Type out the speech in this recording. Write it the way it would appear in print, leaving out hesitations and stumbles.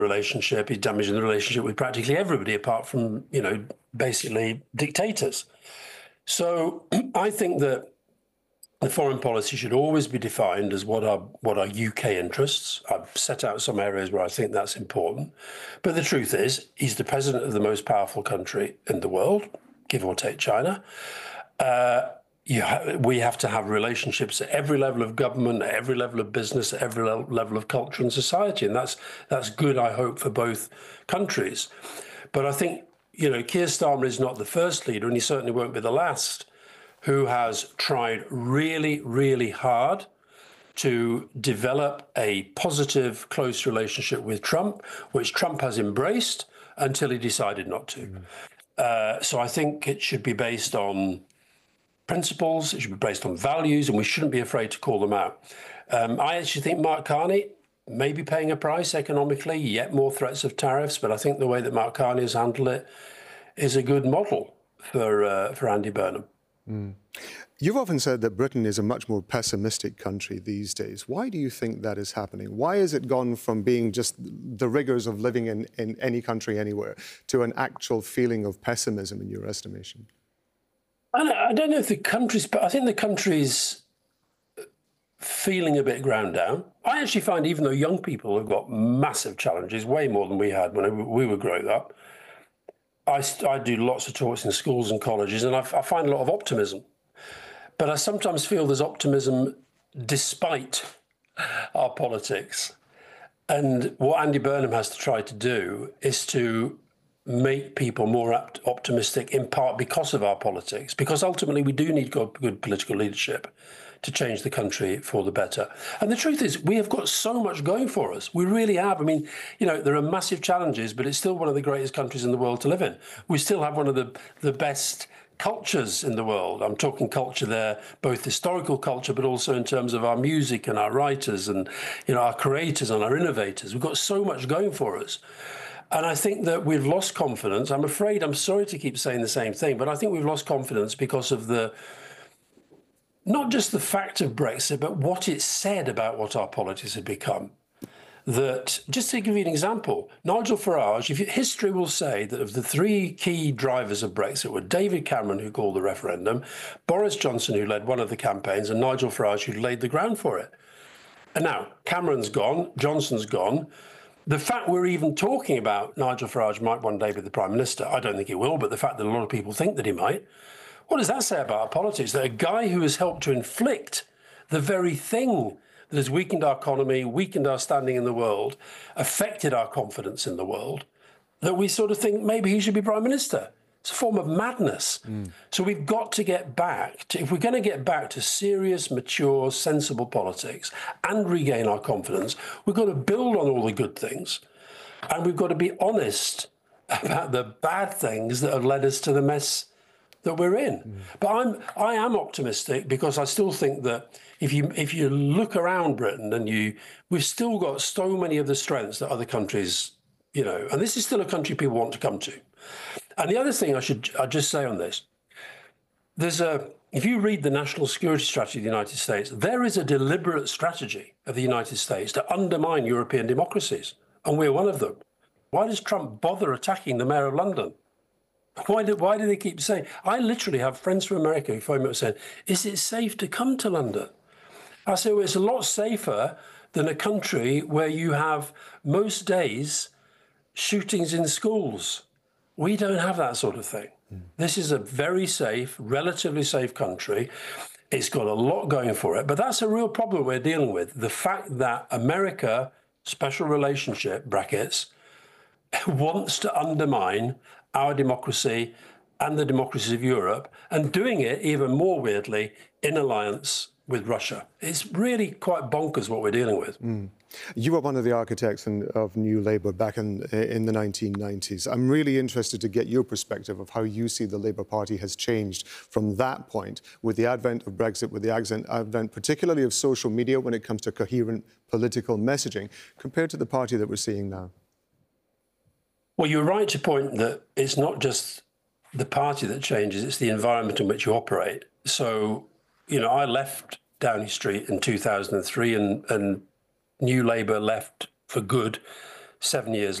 relationship. He's damaging the relationship with practically everybody, apart from, basically dictators. So I think that the foreign policy should always be defined as what are UK interests. I've set out some areas where I think that's important. But the truth is, he's the president of the most powerful country in the world, give or take China. We have to have relationships at every level of government, at every level of business, at every level of culture and society. And that's good, I hope, for both countries. But I think, Keir Starmer is not the first leader, and he certainly won't be the last, who has tried really, really hard to develop a positive, close relationship with Trump, which Trump has embraced until he decided not to. So I think it should be based on principles, it should be based on values, and we shouldn't be afraid to call them out. I actually think Mark Carney may be paying a price economically, yet more threats of tariffs, but I think the way that Mark Carney has handled it is a good model for Andy Burnham. You've often said that Britain is a much more pessimistic country these days. Why do you think that is happening? Why has it gone from being just the rigours of living in any country anywhere to an actual feeling of pessimism in your estimation? I don't know if the country's, but I think the country's feeling a bit ground down. I actually find even though young people have got massive challenges, way more than we had when we were growing up, I do lots of talks in schools and colleges, and I find a lot of optimism. But I sometimes feel there's optimism despite our politics. And what Andy Burnham has to try to do is to make people more optimistic, in part because of our politics, because ultimately we do need good political leadership to change the country for the better. And the truth is, we have got so much going for us. We really have. I mean, there are massive challenges, but it's still one of the greatest countries in the world to live in. We still have one of the best cultures in the world. I'm talking culture there, both historical culture, but also in terms of our music and our writers and, our creators and our innovators. We've got so much going for us. And I think that we've lost confidence. I'm sorry to keep saying the same thing, but I think we've lost confidence because of not just the fact of Brexit, but what it said about what our politics had become. That, just to give you an example, Nigel Farage, history will say that of the three key drivers of Brexit were David Cameron, who called the referendum, Boris Johnson, who led one of the campaigns, and Nigel Farage, who laid the ground for it. And now Cameron's gone, Johnson's gone. The fact we're even talking about Nigel Farage might one day be the Prime Minister, I don't think he will, but the fact that a lot of people think that he might, what does that say about our politics? That a guy who has helped to inflict the very thing that has weakened our economy, weakened our standing in the world, affected our confidence in the world, that we sort of think maybe he should be Prime Minister. It's a form of madness. So we've got to get back to, if we're going to get back to serious, mature, sensible politics and regain our confidence, we've got to build on all the good things. And we've got to be honest about the bad things that have led us to the mess that we're in. But I am optimistic because I still think that if you look around Britain and we've still got so many of the strengths that other countries, and this is still a country people want to come to. And the other thing I'd just say on this, if you read the national security strategy of the United States, there is a deliberate strategy of the United States to undermine European democracies, and we're one of them. Why does Trump bother attacking the mayor of London? Why do they keep saying? I literally have friends from America who phone me up saying, is it safe to come to London? I say, well, it's a lot safer than a country where you have most days shootings in schools. We don't have that sort of thing. This is a very safe, relatively safe country. It's got a lot going for it, but that's a real problem we're dealing with. The fact that America, special relationship, brackets, wants to undermine our democracy and the democracies of Europe, and doing it even more weirdly in alliance with Russia. It's really quite bonkers what we're dealing with. You were one of the architects of New Labour back in the 1990s. I'm really interested to get your perspective of how you see the Labour Party has changed from that point with the advent of Brexit, with the advent particularly of social media when it comes to coherent political messaging, compared to the party that we're seeing now. Well, you're right to point that it's not just the party that changes, it's the environment in which you operate. So, I left Downing Street in 2003 and New Labour left for good 7 years